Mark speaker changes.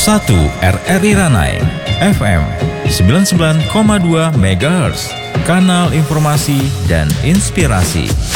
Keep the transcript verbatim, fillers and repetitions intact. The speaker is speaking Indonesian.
Speaker 1: satu R R I Ranai, F M sembilan puluh sembilan koma dua megahertz, kanal informasi dan inspirasi.